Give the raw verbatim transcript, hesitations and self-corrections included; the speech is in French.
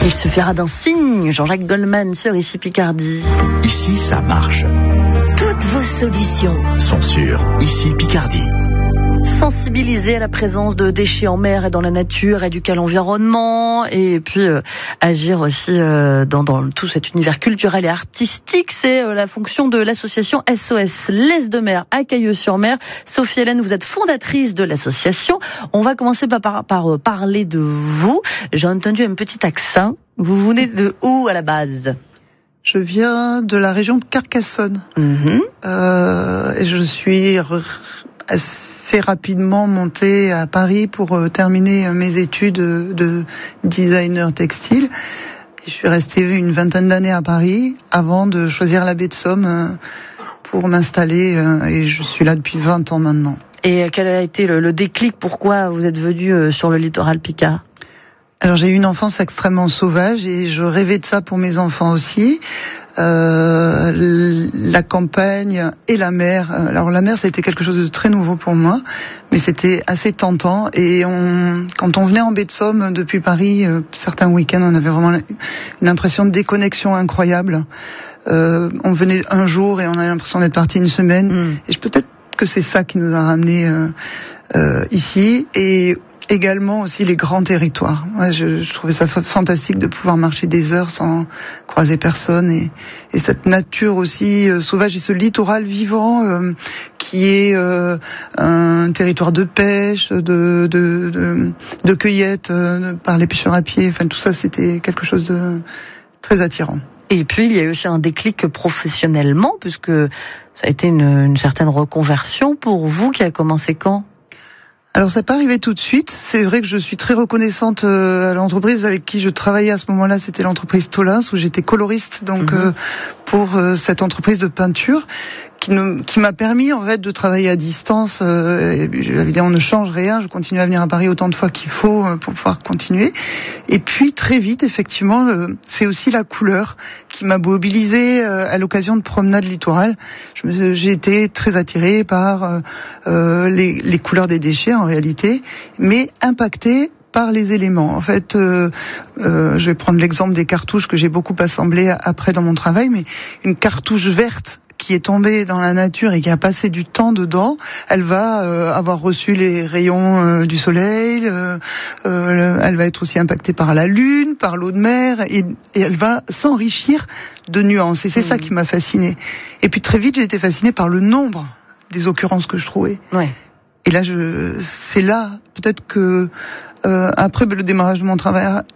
Il suffira d'un signe, Jean-Jacques Goldman sur Ici Picardie. Ici, ça marche. Toutes vos solutions Sont sur Ici Picardie. Sensibiliser à la présence de déchets en mer et dans la nature, éduquer à l'environnement et puis euh, agir aussi euh, dans, dans tout cet univers culturel et artistique. C'est euh, la fonction de l'association S O S L'Est de Mer à Cailleux-sur-Mer. Sophie Hélène, vous êtes fondatrice de l'association. On va commencer par, par, par parler de vous. J'ai entendu un petit accent. Vous venez de où à la base ? Je viens de la région de Carcassonne. Mmh. Euh, et je suis re- assez rapidement montée à Paris pour euh, terminer mes études de designer textile. Et je suis restée une vingtaine d'années à Paris avant de choisir la baie de Somme euh, pour m'installer. Euh, et je suis là depuis vingt ans maintenant. Et quel a été le, le déclic ? Pourquoi vous êtes venu euh, sur le littoral picard ? Alors j'ai eu une enfance extrêmement sauvage et je rêvais de ça pour mes enfants aussi. Euh, la campagne et la mer. Alors la mer, ça a été quelque chose de très nouveau pour moi, mais c'était assez tentant. Et on, quand on venait en baie de Somme depuis Paris, euh, certains week-ends, on avait vraiment une impression de déconnexion incroyable. Euh, on venait un jour et on avait l'impression d'être parti une semaine. Mmh. Et je peut-être que c'est ça qui nous a ramenés euh, euh, ici. Et également aussi les grands territoires. Ouais, je, je trouvais ça fantastique de pouvoir marcher des heures sans croiser personne et, et cette nature aussi euh, sauvage et ce littoral vivant euh, qui est euh, un territoire de pêche, de, de, de, de cueillette euh, par les pêcheurs à pied. Enfin, tout ça, c'était quelque chose de très attirant. Et puis, il y a eu aussi un déclic professionnellement, puisque ça a été une, une certaine reconversion pour vous qui a commencé quand ? Alors ça n'est pas arrivé tout de suite. C'est vrai que je suis très reconnaissante euh, à l'entreprise avec qui je travaillais à ce moment-là. C'était l'entreprise Tolins où j'étais coloriste donc mmh. euh, pour euh, cette entreprise de peinture qui, ne, qui m'a permis en fait de travailler à distance. Euh, J'avais dit on ne change rien. Je continue à venir à Paris autant de fois qu'il faut euh, pour pouvoir continuer. Et puis très vite effectivement euh, c'est aussi la couleur qui m'a mobilisée euh, à l'occasion de promenades littorales. Je me, j'ai été très attirée par euh, euh, les, les couleurs des déchets en réalité, mais impactée par les éléments. En fait, euh, euh, je vais prendre l'exemple des cartouches que j'ai beaucoup assemblées après dans mon travail, mais une cartouche verte qui est tombée dans la nature et qui a passé du temps dedans, elle va euh, avoir reçu les rayons euh, du soleil, euh, euh, elle va être aussi impactée par la lune, par l'eau de mer, et, et elle va s'enrichir de nuances. Et c'est mmh. ça qui m'a fascinée. Et puis très vite, j'ai été fascinée par le nombre des occurrences que je trouvais. Ouais. Et là, je, c'est là, peut-être que euh, après le démarrage de mon travail,